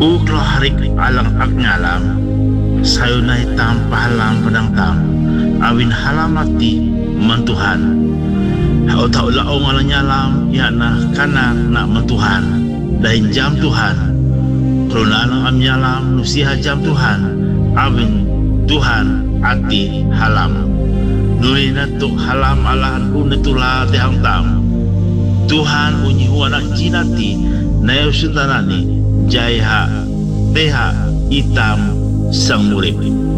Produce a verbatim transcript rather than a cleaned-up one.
Uklo harik alang ak ngalam, sayo na hitam pahalam padang tam, awin halamati mantuhan. Hau tau laong alang nyalam, ya na kana na mantuhan, dahin jam Tuhan. Krona alang am nyalam, nusiha jam Tuhan, awin Tuhan ati halam. Nui na tu halam alahan unetula tehang tam. Tuhan unyi huanak jinati, na yusuntanani, jaiha teha itam sang murid.